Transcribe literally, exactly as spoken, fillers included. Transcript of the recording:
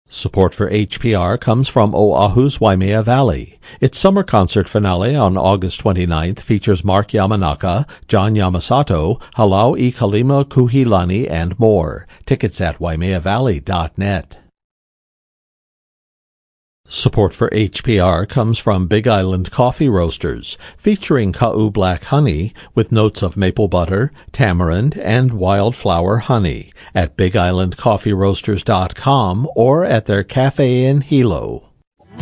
Support for H P R comes from Oahu's Waimea Valley. Its summer concert finale on August twenty-ninth features Mark Yamanaka, John Yamasato, Halau I Kalima Kuhilani, and more. Tickets at waimea valley dot net. Support for H P R comes from Big Island Coffee Roasters, featuring Ka'u Black Honey with notes of maple butter, tamarind, and wildflower honey at big island coffee roasters dot com or at their cafe in Hilo.